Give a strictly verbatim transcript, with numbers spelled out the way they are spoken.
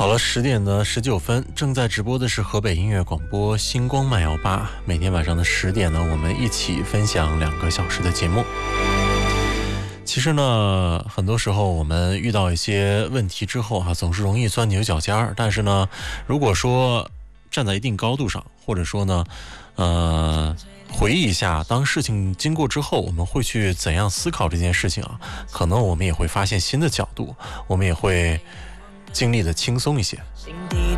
好了，十点的十九分，正在直播的是河北音乐广播星光慢摇吧。每天晚上的十点呢，我们一起分享两个小时的节目。其实呢，很多时候我们遇到一些问题之后啊，总是容易钻牛角尖儿。但是呢，如果说站在一定高度上，或者说呢，呃，回忆一下当事情经过之后，我们会去怎样思考这件事情啊？可能我们也会发现新的角度，我们也会经历的轻松一些。